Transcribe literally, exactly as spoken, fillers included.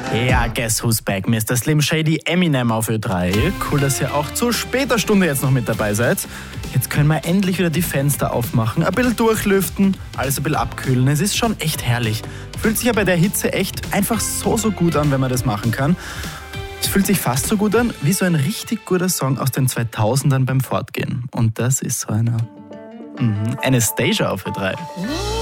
Ja, guess who's back? Mister Slim Shady, Eminem auf Ö drei. Cool, dass ihr auch zu später Stunde jetzt noch mit dabei seid. Jetzt können wir endlich wieder die Fenster aufmachen, ein bisschen durchlüften, alles ein bisschen abkühlen. Es ist schon echt herrlich. Fühlt sich ja bei der Hitze echt einfach so, so gut an, wenn man das machen kann. Es fühlt sich fast so gut an wie so ein richtig guter Song aus den zweitausendern beim Fortgehen. Und das ist so einer. Mhm. Anastacia auf Ö drei.